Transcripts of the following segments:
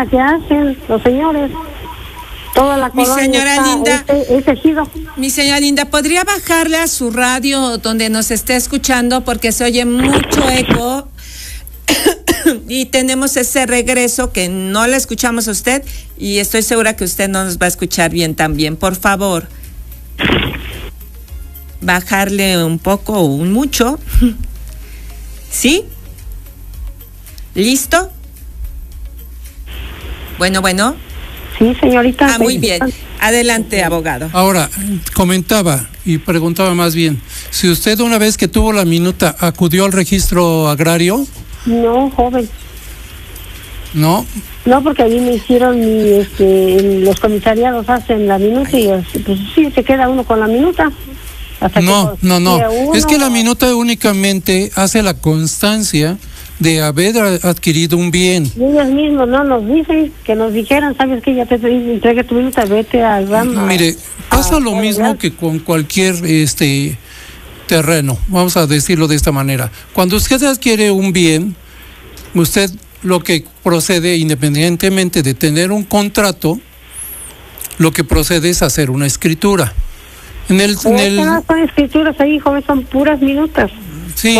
la que hacen los señores. Toda la mi señora linda, es ejido. Mi señora linda, ¿podría bajarle a su radio donde nos esté escuchando? Porque se oye mucho eco y tenemos ese regreso que no le escuchamos a usted y estoy segura que usted no nos va a escuchar bien también. Por favor, bajarle un poco o un mucho. ¿Sí? ¿Listo? Bueno. Sí, señorita. Muy bien. Adelante, abogado. Ahora, comentaba y preguntaba más bien, si usted una vez que tuvo la minuta acudió al registro agrario. No, joven. ¿No? No, porque allí me hicieron los comisariados hacen la minuta y pues sí, se queda uno con la minuta. No. Es que la minuta únicamente hace la constancia de haber adquirido un bien. Y ellos mismos no nos dicen, que nos dijeran, sabes que ya te entregué tu minuta, vete al ramo. Mire, pasa lo mismo que con cualquier terreno, vamos a decirlo de esta manera. Cuando usted adquiere un bien, usted lo que procede, independientemente de tener un contrato, lo que procede es hacer una escritura. No son escrituras ahí, joven, son puras minutas. Sí.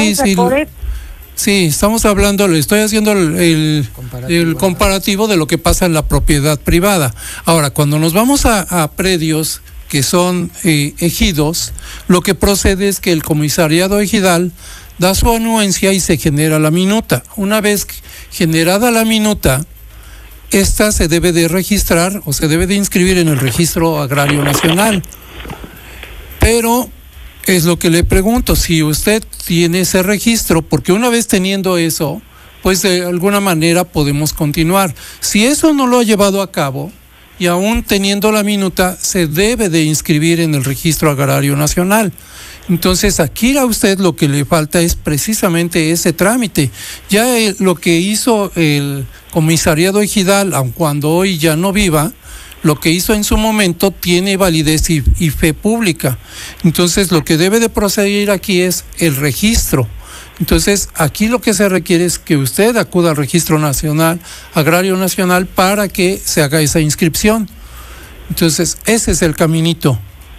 Sí, estamos hablando, le estoy haciendo el comparativo de lo que pasa en la propiedad privada. Ahora, cuando nos vamos a predios que son ejidos, lo que procede es que el comisariado ejidal da su anuencia y se genera la minuta. Una vez generada la minuta, esta se debe de registrar o se debe de inscribir en el Registro Agrario Nacional. Pero es lo que le pregunto, si usted tiene ese registro, porque una vez teniendo eso, pues de alguna manera podemos continuar. Si eso no lo ha llevado a cabo, y aún teniendo la minuta, se debe de inscribir en el Registro Agrario Nacional. Entonces, aquí a usted lo que le falta es precisamente ese trámite. Ya lo que hizo el comisariado ejidal, aun cuando hoy ya no viva, lo que hizo en su momento tiene validez y fe pública. Entonces, lo que debe de proceder aquí es el registro. Entonces, aquí lo que se requiere es que usted acuda al Registro Nacional, Agrario Nacional, para que se haga esa inscripción. Entonces, ese es el caminito.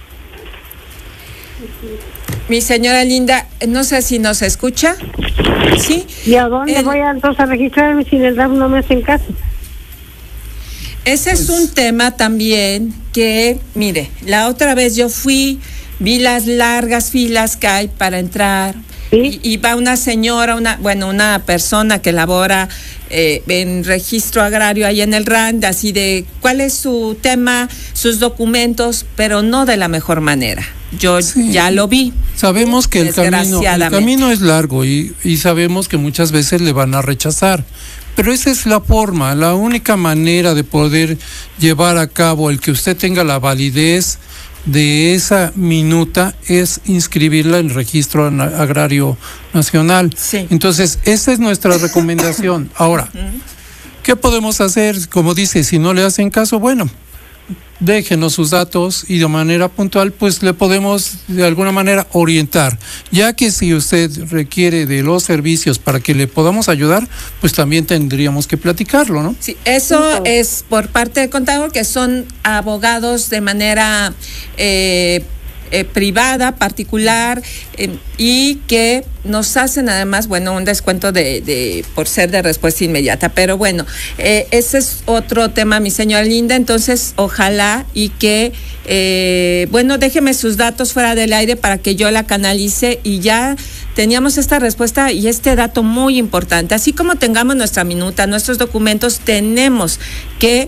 Mi señora linda, no sé si nos escucha. ¿Sí? ¿Y a dónde voy entonces a registrarme si el DAF no me hacen caso? Ese es un tema también que, mire, la otra vez yo fui, vi las largas filas que hay para entrar. ¿Sí? Y va una señora, una persona que labora en registro agrario ahí en el RAND, así de cuál es su tema, sus documentos, pero no de la mejor manera. Yo ya lo vi. Sabemos que el camino es largo y sabemos que muchas veces le van a rechazar. Pero esa es la forma, la única manera de poder llevar a cabo el que usted tenga la validez de esa minuta es inscribirla en el Registro Agrario Nacional. Sí. Entonces, esa es nuestra recomendación. Ahora, ¿qué podemos hacer? Como dice, si no le hacen caso, bueno, déjenos sus datos y de manera puntual pues le podemos de alguna manera orientar, ya que si usted requiere de los servicios para que le podamos ayudar, pues también tendríamos que platicarlo, ¿no? Sí, eso es por parte del contador, que son abogados de manera privada, particular, y que nos hacen además, un descuento por ser de respuesta inmediata. Pero bueno, ese es otro tema, mi señora linda. Entonces, ojalá y que, déjeme sus datos fuera del aire para que yo la canalice y ya teníamos esta respuesta y este dato muy importante. Así como tengamos nuestra minuta, nuestros documentos, tenemos que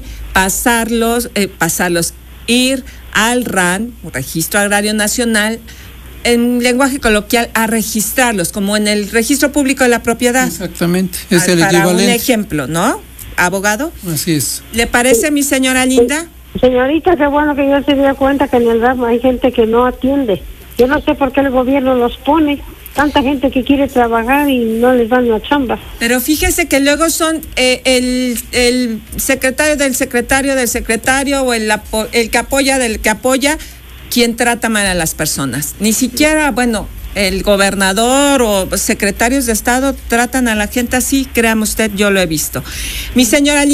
ir al RAN, Registro Agrario Nacional, en lenguaje coloquial, a registrarlos, como en el Registro Público de la Propiedad. Exactamente, es el para equivalente. Un ejemplo, ¿no, abogado? Así es. ¿Le parece, mi señora linda? Señorita, qué bueno que yo se dio cuenta que en el RAN hay gente que no atiende. Yo no sé por qué el gobierno los pone. Tanta gente que quiere trabajar y no les dan la chamba. Pero fíjese que luego son el secretario del secretario o el que apoya del que apoya quien trata mal a las personas. Ni siquiera, el gobernador o secretarios de Estado tratan a la gente así, créame usted, yo lo he visto. Mi señora